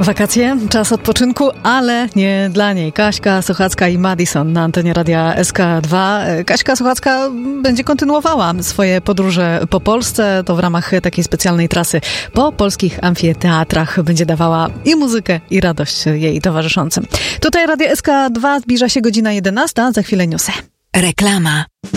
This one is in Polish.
Wakacje, czas odpoczynku, ale nie dla niej. Kaśka Sochacka i Madison na antenie Radia SK2. Kaśka Sochacka będzie kontynuowała swoje podróże po Polsce. To w ramach takiej specjalnej trasy po polskich amfiteatrach będzie dawała i muzykę, i radość jej towarzyszącym. Tutaj Radio SK2, zbliża się godzina 11, za chwilę newsy. Reklama.